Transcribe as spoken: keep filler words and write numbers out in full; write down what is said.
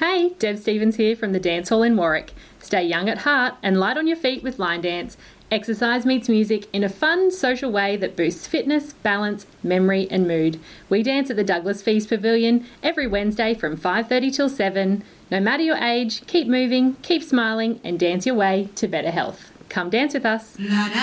Hey, Deb Stevens here from the Dance Hall in Warwick. Stay young at heart and light on your feet with line dance. Exercise meets music in a fun, social way that boosts fitness, balance, memory and mood. We dance at the Douglas Fees Pavilion every Wednesday from five thirty till seven. No matter your age, keep moving, keep smiling and dance your way to better health. Come dance with us.